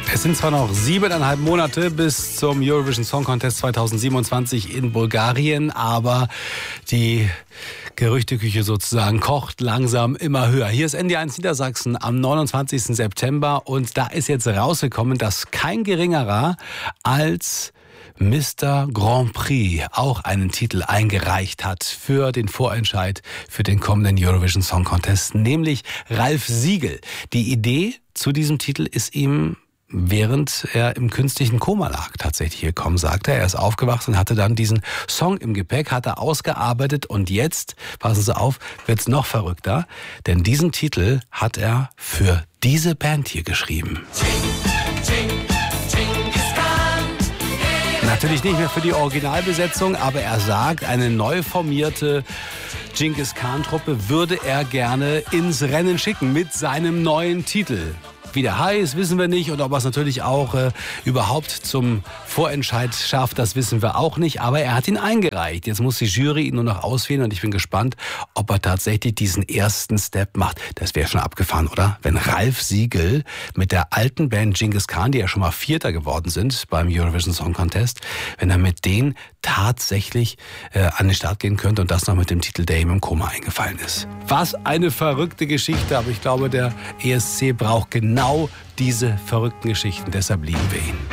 Es sind zwar noch 7,5 Monate bis zum Eurovision Song Contest 2027 in Bulgarien, aber die Gerüchteküche sozusagen kocht langsam immer höher. Hier ist NDR1 Niedersachsen am 29. September und da ist jetzt rausgekommen, dass kein geringerer als Mr. Grand Prix auch einen Titel eingereicht hat für den Vorentscheid für den kommenden Eurovision Song Contest, nämlich Ralf Siegel. Die Idee zu diesem Titel ist ihm, während er im künstlichen Koma lag, tatsächlich gekommen, sagt er. Er ist aufgewacht und hatte dann diesen Song im Gepäck, hat er ausgearbeitet und jetzt, passen Sie auf, wird's noch verrückter, denn diesen Titel hat er für diese Band hier geschrieben. Natürlich nicht mehr für die Originalbesetzung, aber er sagt, eine neu formierte Genghis Khan-Truppe würde er gerne ins Rennen schicken mit seinem neuen Titel. Wie der heißt, wissen wir nicht. Und ob er es natürlich auch überhaupt zum Vorentscheid schafft, das wissen wir auch nicht. Aber er hat ihn eingereicht. Jetzt muss die Jury ihn nur noch auswählen. Und ich bin gespannt, ob er tatsächlich diesen ersten Step macht. Das wäre schon abgefahren, oder? Wenn Ralf Siegel mit der alten Band Genghis Khan, die ja schon mal Vierter geworden sind beim Eurovision Song Contest, wenn er mit denen tatsächlich an den Start gehen könnte und das noch mit dem Titel, der ihm im Koma eingefallen ist. Was eine verrückte Geschichte. Aber ich glaube, der ESC braucht genau diese verrückten Geschichten. Deshalb lieben wir ihn.